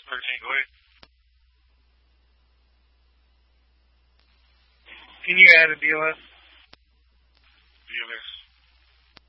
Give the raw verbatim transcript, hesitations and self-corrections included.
thirteen, go ahead. Can you add a D L S?